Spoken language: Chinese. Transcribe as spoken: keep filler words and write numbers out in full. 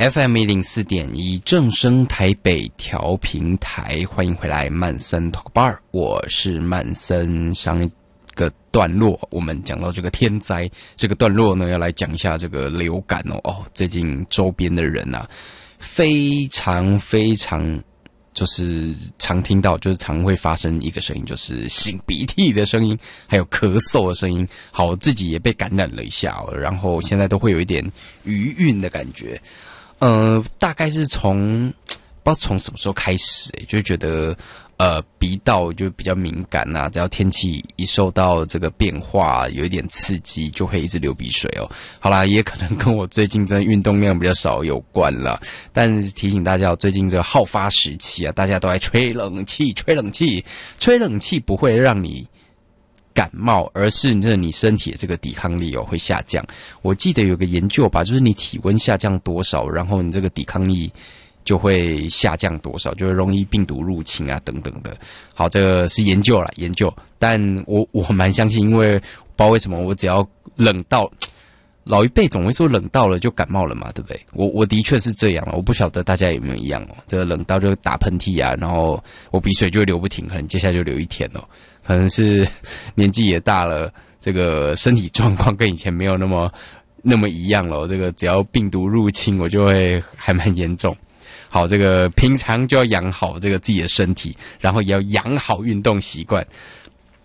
F M 一零四点一正声台北调频台，欢迎回来曼森 Talk Bar， 我是曼森。上一个段落我们讲到这个天灾，这个段落呢要来讲一下这个流感哦。哦，最近周边的人啊，非常非常就是常听到，就是常会发生一个声音，就是擤鼻涕的声音，还有咳嗽的声音。好，我自己也被感染了一下哦，然后现在都会有一点余韵的感觉。呃，大概是从不知道从什么时候开始、欸，就觉得呃鼻道就比较敏感啊，只要天气一受到这个变化，有一点刺激，就会一直流鼻水哦。好啦，也可能跟我最近真的运动量比较少有关啦。但是提醒大家，最近这个好发时期啊，大家都在吹冷气，吹冷气，吹冷气不会让你感冒，而是这你身体的这个抵抗力哦会下降。我记得有个研究吧，就是你体温下降多少，然后你这个抵抗力就会下降多少，就会容易病毒入侵啊等等的。好，这个是研究啦，研究，但我我蛮相信，因为不知道为什么我只要冷到，老一辈总会说冷到了就感冒了嘛，对不对？我我的确是这样了，我不晓得大家有没有一样哦。这个冷到就打喷嚏啊，然后我鼻水就会流不停，可能接下来就流一天哦。可能是年纪也大了，这个身体状况跟以前没有那么那么一样了。这个只要病毒入侵，我就会还蛮严重。好，这个平常就要养好这个自己的身体，然后也要养好运动习惯。